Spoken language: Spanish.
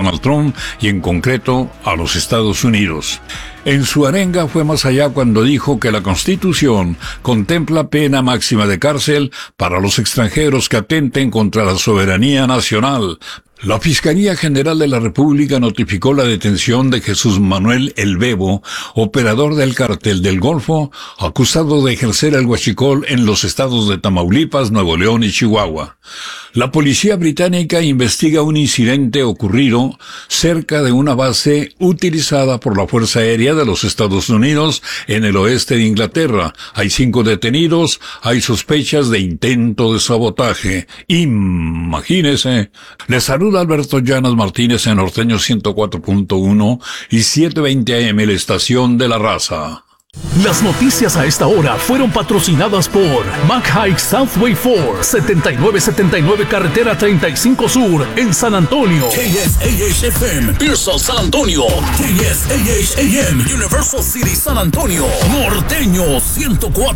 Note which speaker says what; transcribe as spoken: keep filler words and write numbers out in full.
Speaker 1: Donald Trump y en concreto a los Estados Unidos. En su arenga fue más allá cuando dijo que la Constitución contempla pena máxima de cárcel para los extranjeros que atenten contra la soberanía nacional. La Fiscalía General de la República notificó la detención de Jesús Manuel El Bebo, operador del Cártel del Golfo, acusado de ejercer el huachicol en los estados de Tamaulipas, Nuevo León y Chihuahua. La policía británica investiga un incidente ocurrido cerca de una base utilizada por la Fuerza Aérea de los Estados Unidos en el oeste de Inglaterra. Hay cinco detenidos, hay sospechas de intento de sabotaje. Imagínese. Les saluda Alberto Llanas Martínez en Norteño ciento cuatro punto uno y setecientos veinte A M, la estación de la raza.
Speaker 2: Las noticias a esta hora fueron patrocinadas por McHike Southway Ford, setenta y nueve setenta y nueve Carretera treinta y cinco Sur, en San Antonio.
Speaker 3: K S A H F M, Pearsall, San Antonio. K S A H A M, Universal City, San Antonio. Norteño ciento cuatro